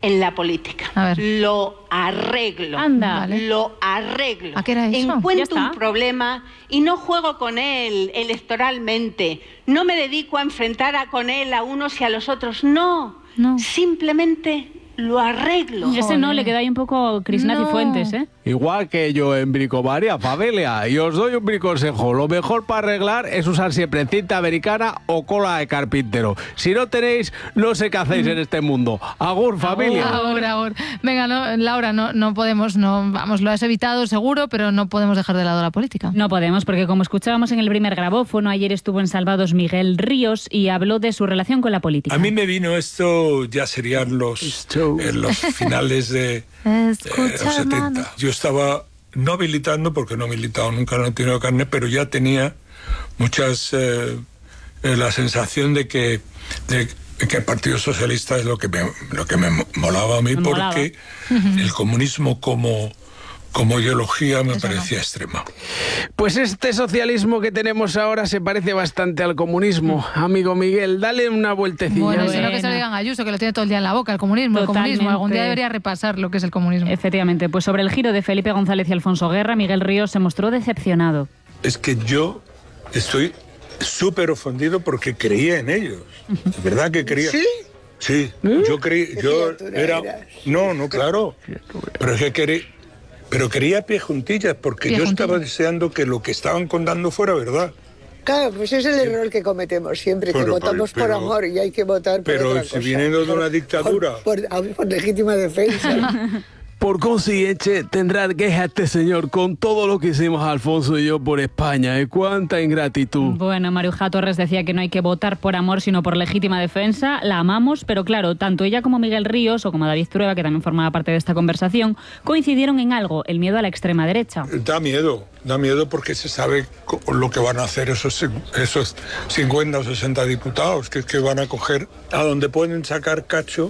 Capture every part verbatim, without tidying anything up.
en la política. A ver. Lo arreglo. Anda. Vale. Lo arreglo. ¿A qué era eso? Encuentro un problema y no juego con él electoralmente. No me dedico a enfrentar a, con él a unos y a los otros. No. No. Simplemente lo arreglo. Ese no, le queda ahí un poco Crisnati No. Fuentes, ¿eh? Igual que yo en bricomaría, familia. Y os doy un briconsejo. Lo mejor para arreglar es usar siempre cinta americana o cola de carpintero. Si no tenéis, no sé qué hacéis en este mundo. Agur, familia. Ahora, ahora. Venga, no, Laura, no, no podemos, no, vamos, lo has evitado seguro, pero no podemos dejar de lado la política. No podemos, porque como escuchábamos en el primer grabófono, ayer estuvo en Salvados Miguel Ríos y habló de su relación con la política. A mí me vino esto, ya serían los, en los finales de eh, los setenta. Yo estaba no militando, porque no he militado nunca, no he tenido carne, pero ya tenía muchas eh, eh, la sensación de que, de que el Partido Socialista es lo que me, lo que me molaba a mí, me porque molaba. el comunismo como como ideología me Eso parecía no. extrema. Pues este socialismo que tenemos ahora se parece bastante al comunismo. Amigo Miguel, dale una vueltecilla. Bueno, Bueno. sino que se lo digan a Ayuso, que lo tiene todo el día en la boca, el comunismo, el Totalmente. comunismo. Algún día debería repasar lo que es el comunismo. Efectivamente, pues sobre el giro de Felipe González y Alfonso Guerra, Miguel Ríos se mostró decepcionado. Es que yo estoy súper ofendido porque creía en ellos. ¿De verdad que creía? ¿Sí? Sí, yo creí, yo criatura era... eras? No, no, claro. Pero es que quería... Pero quería pie juntillas, porque Pie yo juntillas. estaba deseando que lo que estaban contando fuera verdad. Claro, pues es el error que cometemos siempre, que Pero, votamos pero- por amor y hay que votar por pero otra si cosa. viniendo de Por- una dictadura. Por, por- por legítima defensa. Por consiguiente, tendrá que este señor con todo lo que hicimos Alfonso y yo por España. ¿eh? ¡Cuánta ingratitud! Bueno, Maruja Torres decía que no hay que votar por amor, sino por legítima defensa. La amamos, pero claro, tanto ella como Miguel Ríos, o como David Trueba, que también formaba parte de esta conversación, coincidieron en algo, el miedo a la extrema derecha. Da miedo, da miedo porque se sabe co- lo que van a hacer esos, cin- esos cincuenta o sesenta diputados, que es que van a coger a donde pueden sacar cacho.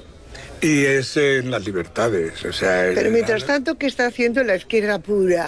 Y es en las libertades, o sea... Pero es- mientras tanto, ¿qué está haciendo la izquierda pura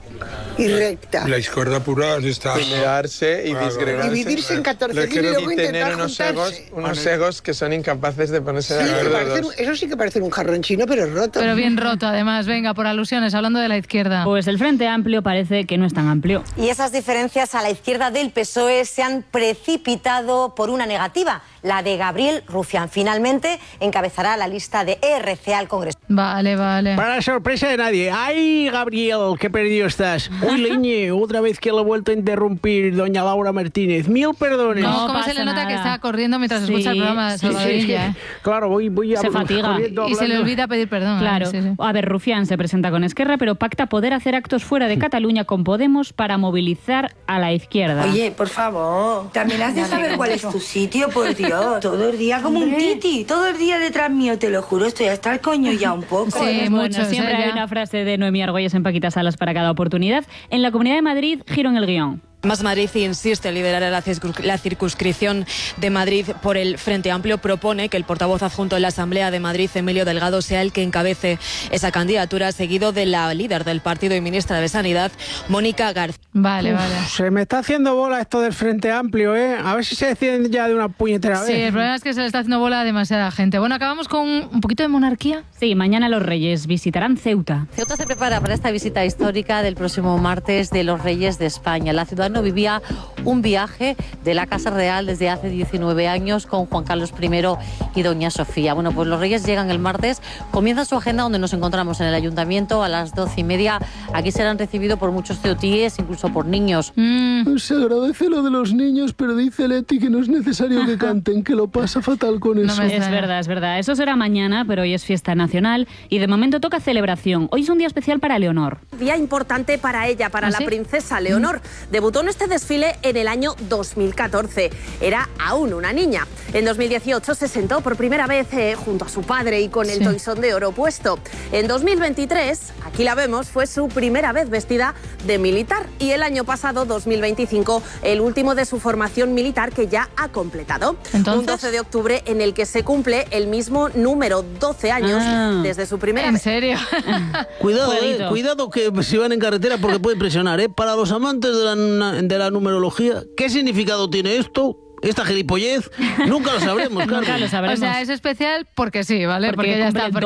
y recta? La izquierda pura está... Pelearse y Claro. disgregarse. Dividirse en catorce mil y quiero- luego Y tener intentar unos juntarse. egos, unos egos que son incapaces de ponerse Sí, de que acuerdo parece dos. un- eso sí que parece un jarrón chino, pero roto. Pero bien roto, además. Venga, por alusiones, hablando de la izquierda. Pues el Frente Amplio parece que no es tan amplio. Y esas diferencias a la izquierda del P S O E se han precipitado por una negativa, la de Gabriel Rufián. Finalmente encabezará la lista de E R C al Congreso. Vale, vale. Para sorpresa de nadie. ¡Ay, Gabriel, qué perdido estás! ¡Uy, leñe! Otra vez que lo ha vuelto a interrumpir doña Laura Martínez. ¡Mil perdones! No, No cómo se pasa le nota nada. que está corriendo mientras Sí, escucha el programa de sí, sí, Salvadorilla, ¿eh? Claro, voy, voy a... Se fatiga. corriendo, Y se le hablando. olvida pedir perdón. ¿eh? Claro. Sí, sí. A ver, Rufián se presenta con Esquerra, pero pacta poder hacer actos fuera de Cataluña con Podemos para movilizar a la izquierda. Oye, por favor, también has de saber cuál es tu sitio, por Dios. Todo el día como un titi, todo el día detrás mío, te lo juro, estoy hasta el coño ya un poco. Sí, Pues bueno, muchos, siempre ¿eh? hay Ya. una frase de Noemí Argüelles en Paquita Salas para cada oportunidad. En la Comunidad de Madrid, giro en el guión. Más Madrid insiste en liderar la, circuns- la circunscripción de Madrid por el Frente Amplio. Propone que el portavoz adjunto en la Asamblea de Madrid, Emilio Delgado, sea el que encabece esa candidatura, seguido de la líder del partido y ministra de Sanidad, Mónica García. Vale, vale. Se me está haciendo bola esto del Frente Amplio, ¿eh? A ver si se deciden ya de una puñetera Sí, vez. el problema es que se le está haciendo bola a demasiada gente. Bueno, acabamos con un poquito de monarquía. Sí, mañana los Reyes visitarán Ceuta. Ceuta se prepara para esta visita histórica del próximo martes de los Reyes de España. La ciudad no vivía un viaje de la Casa Real desde hace diecinueve años con Juan Carlos primero y doña Sofía. Bueno, pues los Reyes llegan el martes, comienza su agenda donde nos encontramos en el Ayuntamiento a las doce y media. Aquí serán recibidos por muchos ceutíes, incluso por niños. Mm, Se agradece lo de los niños, pero dice Leti que no es necesario que canten, que lo pasa fatal con No eso. me Es extraña. verdad, es verdad. Eso será mañana, pero hoy es fiesta nacional y de momento toca celebración. Hoy es un día especial para Leonor. Día importante para ella, para ¿Ah, la sí? princesa Leonor. Debutó en este desfile en el año dos mil catorce. Era aún una niña. En dos mil dieciocho se sentó por primera vez eh, junto a su padre y con el Sí. toisón de oro puesto. En dos mil veintitrés, aquí la vemos, fue su primera vez vestida de militar. Y el año pasado, dos mil veinticinco, el último de su formación militar que ya ha completado. ¿Entonces? Un doce de octubre en el que se cumple el mismo número, doce años, Ah. desde su primera ¿En vez. serio? Cuidado, eh, Jueguito. cuidado que si van en carretera porque puede presionar, ¿eh? Para los amantes de la, de la numerología, ¿qué significado tiene esto? ¿Esta gilipollez? Nunca lo sabremos, Nunca Carmen. lo O sabremos. sea, es especial porque sí, ¿vale? Porque Porque, ya cumple está. el